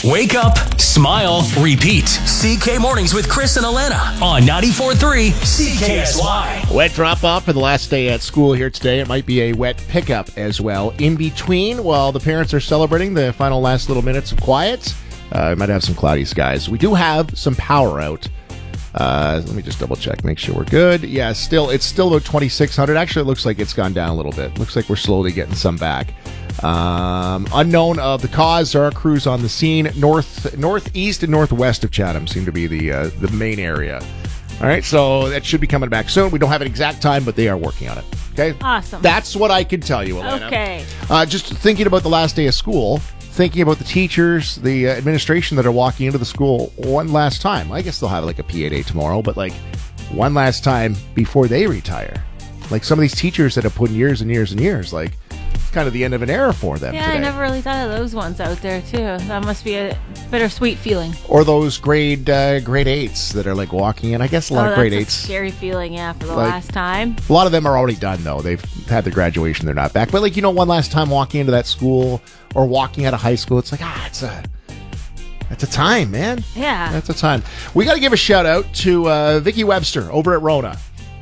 Wake up, smile, repeat. CK Mornings with Chris and Alana on 94.3 CKSY. Wet drop-off for the last day at school here today. It might be a wet pickup as well. In between, while the parents are celebrating the final last little minutes of quiet, we might have some cloudy skies. We do have some power out. Let me just double check, make sure we're good. Yeah, it's still about 2,600. Actually, it looks like it's gone down a little bit. Looks like we're slowly getting some back. Unknown of the cause. There are crews on the scene. Northeast and northwest of Chatham seem to be the main area. All right, so that should be coming back soon. We don't have an exact time, but they are working on it. Okay, awesome. That's what I can tell you, Alana. Okay. Just thinking about the last day of school. Thinking about the teachers, the administration that are walking into the school one last time. I guess they'll have like a PA day tomorrow, but like one last time before they retire. Like some of these teachers that have put in years and years and years, like it's kind of the end of an era for them Yeah, today. I never really thought of those ones out there too. That must be a bittersweet feeling. Or those grade 8s that are like walking in. I guess a lot of grade 8s. That's a scary feeling, yeah, for the Like, last time. A lot of them are already done though. They've had their graduation, they're not back. But like, one last time walking into that school or walking out of high school, it's like, it's a time, man. Yeah. That's a time. We got to give a shout out to Vicki Webster over at Rona.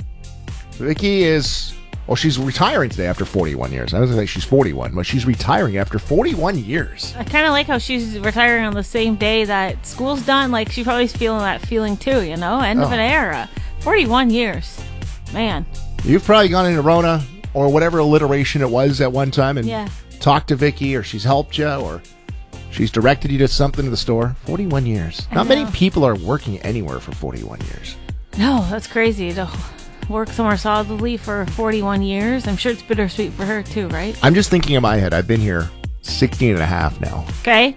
Vicki is, she's retiring today after 41 years. I was going to say she's 41, but she's retiring after 41 years. I kind of like how she's retiring on the same day that school's done. Like, she probably's feeling that feeling too, End of an era. 41 years. Man. You've probably gone into Rona or whatever alliteration it was at one time and talked to Vicki, or she's helped you, or she's directed you to something to the store. 41 years. Not many people are working anywhere for 41 years. No, that's crazy to work somewhere solidly for 41 years. I'm sure it's bittersweet for her too, right? I'm just thinking in my head, I've been here 16 and a half now. Okay.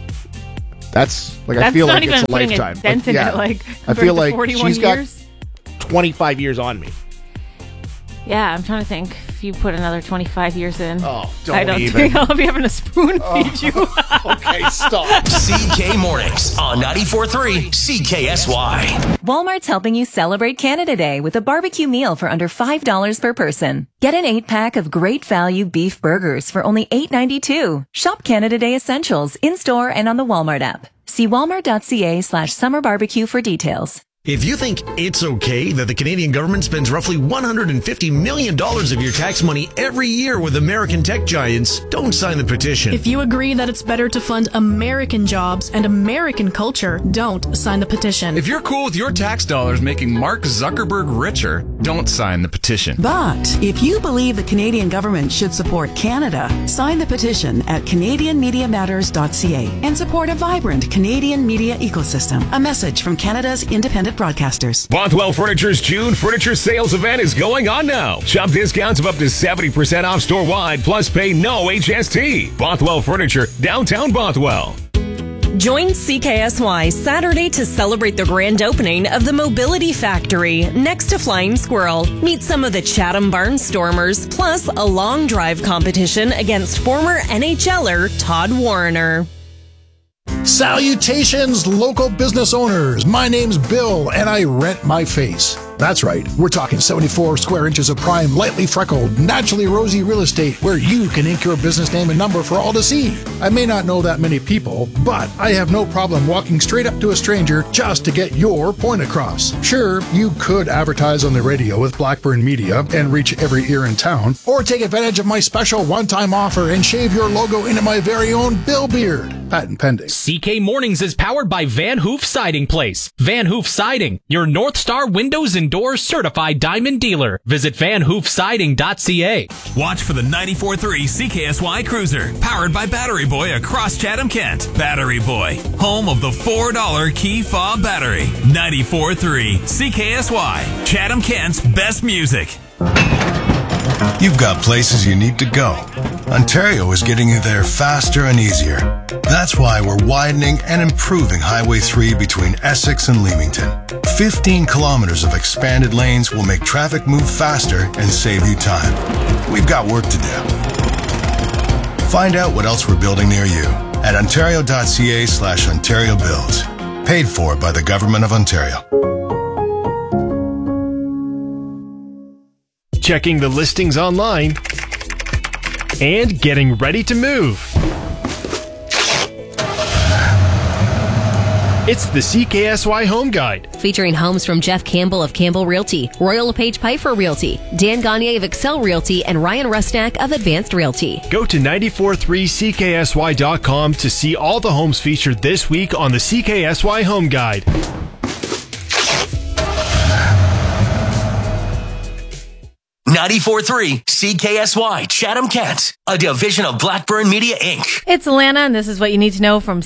That's I feel like it's a lifetime. I feel like 41 she's years? got 25 years on me. Yeah, I'm trying to think if you put another 25 years in. Oh, I don't think I'll be having a spoon feed you. Okay, stop. CK Mornings on 94.3 CKSY. Walmart's helping you celebrate Canada Day with a barbecue meal for under $5 per person. Get an 8-pack of great value beef burgers for only $8.92. Shop Canada Day essentials in-store and on the Walmart app. See walmart.ca/summer barbecue for details. If you think it's okay that the Canadian government spends roughly $150 million of your tax money every year with American tech giants, don't sign the petition. If you agree that it's better to fund American jobs and American culture, don't sign the petition. If you're cool with your tax dollars making Mark Zuckerberg richer, don't sign the petition. But if you believe the Canadian government should support Canada, sign the petition at CanadianMediaMatters.ca and support a vibrant Canadian media ecosystem. A message from Canada's independent broadcasters. Bothwell Furniture's June Furniture Sales Event is going on now. Shop discounts of up to 70% off store-wide, plus pay no HST. Bothwell Furniture, downtown Bothwell. Join CKSY Saturday to celebrate the grand opening of the Mobility Factory next to Flying Squirrel. Meet some of the Chatham Barnstormers, plus a long drive competition against former NHLer Todd Warriner. Salutations, local business owners. My name's Bill, and I rent my face. That's right, we're talking 74 square inches of prime, lightly freckled, naturally rosy real estate where you can ink your business name and number for all to see. I may not know that many people, but I have no problem walking straight up to a stranger just to get your point across. Sure, you could advertise on the radio with Blackburn Media and reach every ear in town, or take advantage of my special one-time offer and shave your logo into my very own Bill beard. Patent pending. CK Mornings is powered by Van Hoof Siding Place. Van Hoof Siding, your North Star Windows and Doors certified diamond dealer. Visit vanhoofsiding.ca. Watch for the 94.3 CKSY Cruiser, powered by Battery Boy across Chatham, Kent. Battery Boy, home of the $4 key fob battery. 94.3 CKSY, Chatham, Kent's best music. You've got places you need to go. Ontario is getting you there faster and easier. That's why we're widening and improving Highway 3 between Essex and Leamington. 15 kilometers of expanded lanes will make traffic move faster and save you time. We've got work to do. Find out what else we're building near you at ontario.ca/Ontario Builds. Paid for by the Government of Ontario. Checking the listings online and getting ready to move. It's the CKSY Home Guide. Featuring homes from Jeff Campbell of Campbell Realty, Royal LePage Piper Realty, Dan Gagne of Excel Realty, and Ryan Rusnak of Advanced Realty. Go to 943CKSY.com to see all the homes featured this week on the CKSY Home Guide. 94.3 CKSY Chatham-Kent, a division of Blackburn Media, Inc. It's Alana, and this is what you need to know from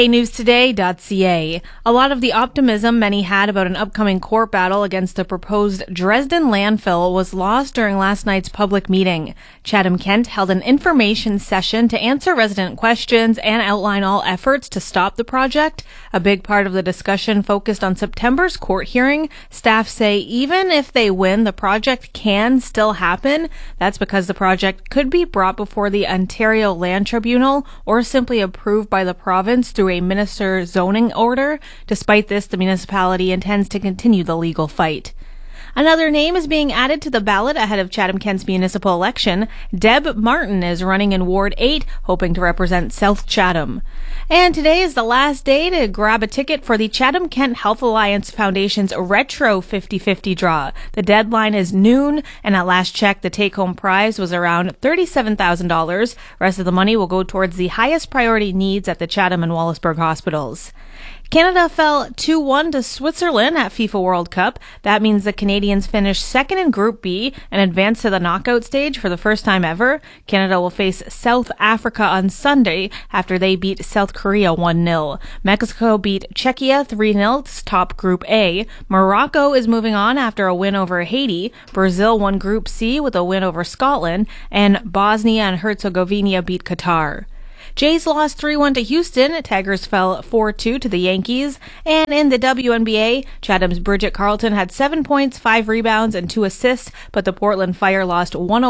CKNewsToday.ca. A lot of the optimism many had about an upcoming court battle against the proposed Dresden landfill was lost during last night's public meeting. Chatham-Kent held an information session to answer resident questions and outline all efforts to stop the project. A big part of the discussion focused on September's court hearing. Staff say even if they win, the project can still happen. That's because the project could be brought before the Ontario Land Tribunal or simply approved by the province through a minister's zoning order. Despite this, the municipality intends to continue the legal fight. Another name is being added to the ballot ahead of Chatham-Kent's municipal election. Deb Martin is running in Ward 8, hoping to represent South Chatham. And today is the last day to grab a ticket for the Chatham-Kent Health Alliance Foundation's Retro 50/50 draw. The deadline is noon, and at last check, the take-home prize was around $37,000. Rest of the money will go towards the highest priority needs at the Chatham and Wallaceburg hospitals. Canada fell 2-1 to Switzerland at FIFA World Cup. That means the Canadians finished second in Group B and advanced to the knockout stage for the first time ever. Canada will face South Africa on Sunday after they beat South Korea 1-0. Mexico beat Czechia 3-0 to top Group A. Morocco is moving on after a win over Haiti. Brazil won Group C with a win over Scotland. And Bosnia and Herzegovina beat Qatar. Jays lost 3-1 to Houston. Tigers fell 4-2 to the Yankees. And in the WNBA, Chatham's Bridget Carlton had 7 points, 5 rebounds, and 2 assists, but the Portland Fire lost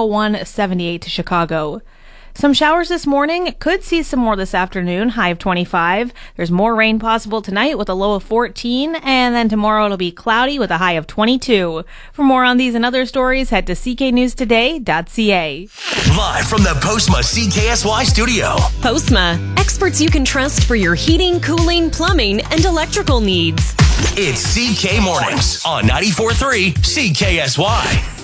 101-78 to Chicago. Some showers this morning, could see some more this afternoon, high of 25. There's more rain possible tonight with a low of 14, and then tomorrow it'll be cloudy with a high of 22. For more on these and other stories, head to CKNewsToday.ca. Live from the Postma CKSY studio. Postma, experts you can trust for your heating, cooling, plumbing, and electrical needs. It's CK Mornings on 94.3 CKSY.